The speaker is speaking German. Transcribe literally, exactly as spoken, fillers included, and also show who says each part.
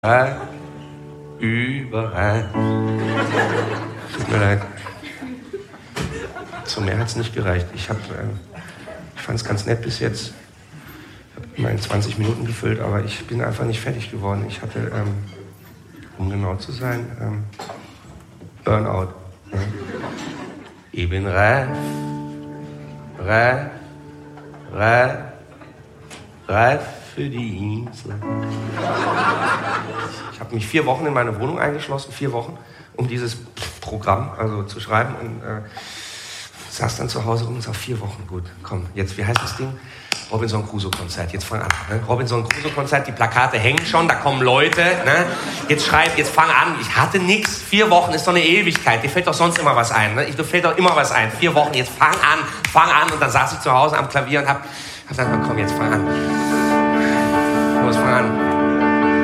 Speaker 1: Überall. Tut mir leid. Zu mehr hat es nicht gereicht. Ich, hab, äh, ich fand es ganz nett bis jetzt. Ich habe immer in zwanzig Minuten gefüllt, aber ich bin einfach nicht fertig geworden. Ich hatte, ähm, um genau zu sein, ähm, Burnout. Ja. Ich bin reif, reif, reif, reif für die Insel. Ich habe mich vier Wochen in meine Wohnung eingeschlossen, vier Wochen, um dieses Programm also zu schreiben und äh, saß dann zu Hause rum und sag, vier Wochen, gut, komm, jetzt, wie heißt das Ding? Robinson Crusoe-Konzert, jetzt fang an. Ne? Robinson Crusoe-Konzert, die Plakate hängen schon, da kommen Leute, ne? Jetzt schreib, jetzt fang an. Ich hatte nix, vier Wochen ist doch eine Ewigkeit, dir fällt doch sonst immer was ein. Ne? Dir fällt doch immer was ein, vier Wochen, jetzt fang an, fang an. Und dann saß ich zu Hause am Klavier und hab, hab gesagt, komm, jetzt fang an. Los, fang an.